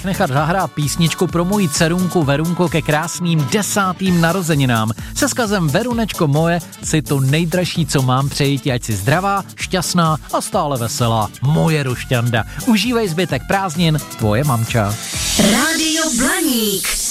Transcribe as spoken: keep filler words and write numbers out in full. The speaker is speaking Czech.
bych nechat zahrát písničku pro moji dcerunku Verunko ke krásným desátým narozeninám. Se vzkazem Verunečko moje, si to nejdražší, co mám, přeji ti, ať si zdravá, šťastná a stále veselá. Moje Rušťanda. Užívej zbytek prázdnin, tvoje mamča. Rádio Blaník.